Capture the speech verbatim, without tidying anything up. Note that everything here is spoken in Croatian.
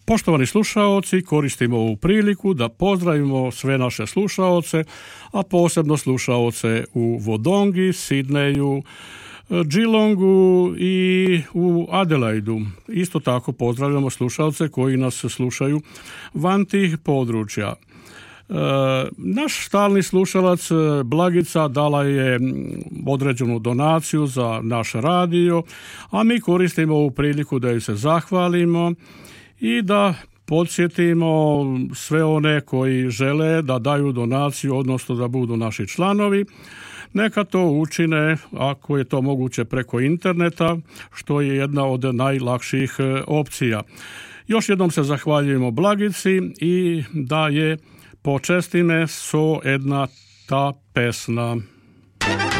Poštovani slušaoci, koristimo ovu priliku da pozdravimo sve naše slušaoce, a posebno slušaoce u Wodongi, Sidneju, Geelongu i u Adelaidu. Isto tako pozdravljamo slušaoce koji nas slušaju van tih područja. E, naš stalni slušalac Blagica dala je određenu donaciju za naš radio, a mi koristimo ovu priliku da joj se zahvalimo i da podsjetimo sve one koji žele da daju donaciju, odnosno da budu naši članovi. Neka to učine, ako je to moguće, preko interneta, što je jedna od najlakših opcija. Još jednom se zahvaljujemo Blagici i da je počestime so jedna ta pesna.